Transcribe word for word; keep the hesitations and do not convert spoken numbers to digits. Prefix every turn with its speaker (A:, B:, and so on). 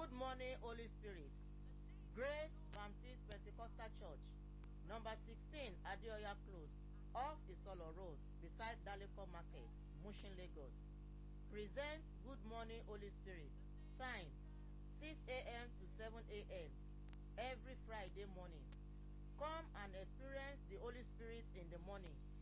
A: Good morning, Holy Spirit. Grace Baptist Pentecostal Church, number sixteen, Adeoya Close, off Isolo Road, beside Daleko Market, Mushin, Lagos. Presents Good Morning, Holy Spirit. Time, six a.m. to seven a.m. every Friday morning. Come and experience the Holy Spirit in the morning